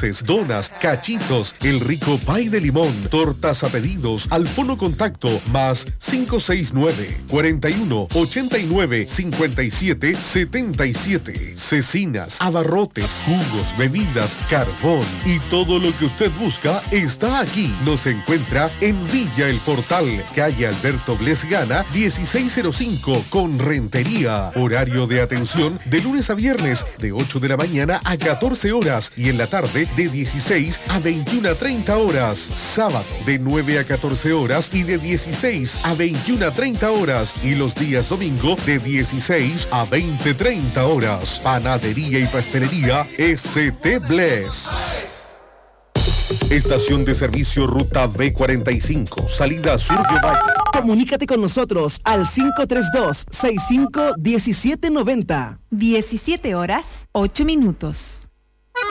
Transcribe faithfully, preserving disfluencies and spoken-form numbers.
dulces, donas, cachitos, el rico pay de limón, tortas a pedidos, al fono contacto más cinco seis nueve, cuatro uno, ocho nueve, cinco siete, siete siete. Cecinas, abarrotes, jugos, bebidas, carbón y todo lo que usted busca está aquí. Nos encuentra en Villa El Portal, calle Alberto Bles Gana, dieciséis cero cinco con Rentería. Horario de atención de lunes a viernes de ocho de la mañana a catorce horas y en la tarde de dieciséis a veintiuna treinta horas. Sábado de nueve a catorce horas y de dieciséis a veintiuna treinta horas y los días domingo de dieciséis a veinte treinta horas. Panadería y pastelería S T Bless. Estación de servicio Ruta B cuarenta y cinco, salida sur de Valle. Comunícate con nosotros al cinco tres dos, seis cinco uno siete nueve cero. diecisiete horas, ocho minutos.